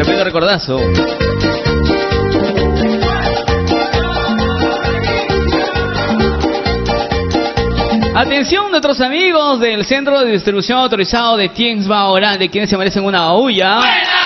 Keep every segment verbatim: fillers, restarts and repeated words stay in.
Tremendo recordazo. Atención, nuestros amigos del Centro de Distribución Autorizado de Tienx Bao Grande, quienes se merecen una olla.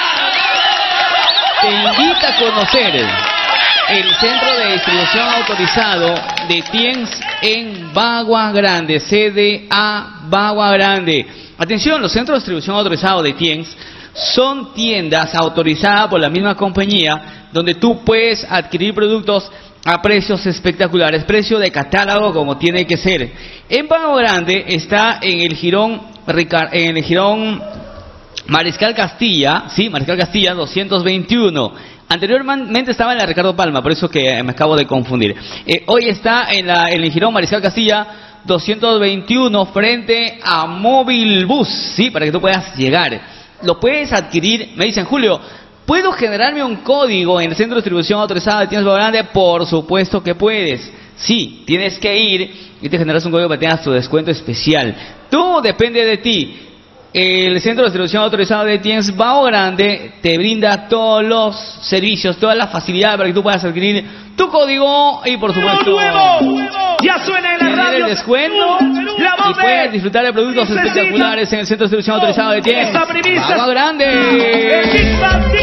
Te invita a conocer el Centro de Distribución Autorizado de Tienx en Bagua Grande, C D A Bagua Grande. Atención, los centros de distribución autorizados de Tienx son tiendas autorizadas por la misma compañía donde tú puedes adquirir productos a precios espectaculares, precio de catálogo como tiene que ser. En Bagua Grande está en el jirón, en el jirón Mariscal Castilla, sí, Mariscal Castilla doscientos veintiuno. Anteriormente estaba en la Ricardo Palma, por eso que me acabo de confundir. Eh, hoy está en, la, en el jirón Mariscal Castilla doscientos veintiuno frente a Móvil Bus, sí, para que tú puedas llegar. Lo puedes adquirir, me dicen, Julio, ¿puedo generarme un código en el Centro de Distribución Autorizado de Tienx Bagua Grande? Por supuesto que puedes. Sí, tienes que ir y te generas un código para que tengas tu descuento especial. Todo depende de ti. El Centro de Distribución Autorizado de Tienx Bagua Grande te brinda todos los servicios, todas las facilidades para que tú puedas adquirir tu código y, por supuesto, ya suena en la radio el descuento y puedes disfrutar de productos espectaculares en el Centro de Distribución Autorizado de Tienx Bagua Grande.